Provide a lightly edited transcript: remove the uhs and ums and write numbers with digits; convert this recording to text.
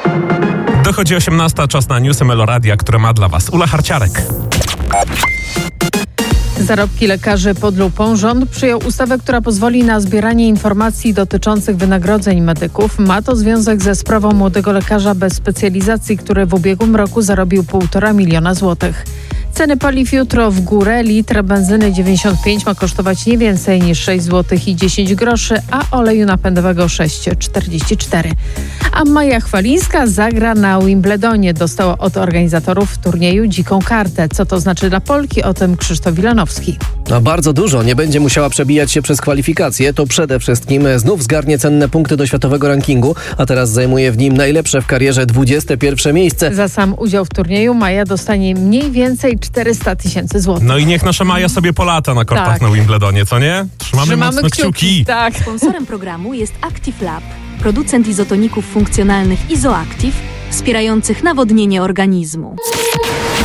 Dochodzi 18, czas na newsy Meloradia, które ma dla Was Ula Harciarek. Zarobki lekarzy pod lupą. Rząd przyjął ustawę, która pozwoli na zbieranie informacji dotyczących wynagrodzeń medyków. Ma to związek ze sprawą młodego lekarza bez specjalizacji, który w ubiegłym roku zarobił 1,5 miliona złotych. Ceny paliw jutro w górę. Litr benzyny 95 ma kosztować nie więcej niż 6 zł i 10 groszy, a oleju napędowego 6,44. A Maja Chwalińska zagra na Wimbledonie. Dostała od organizatorów turnieju dziką kartę. Co to znaczy dla Polki? O tym Krzysztof Wilanowski. Bardzo dużo. Nie będzie musiała przebijać się przez kwalifikacje. To przede wszystkim znów zgarnie cenne punkty do światowego rankingu, a teraz zajmuje w nim najlepsze w karierze 21 miejsce. Za sam udział w turnieju Maja dostanie mniej więcej 400 000 złotych. No i niech nasza Maja sobie polata na kortach Tak. na Wimbledonie, co nie? Trzymamy mocno kciuki. Tak. Sponsorem programu jest Active Lab, producent izotoników funkcjonalnych Izoactive, wspierających nawodnienie organizmu.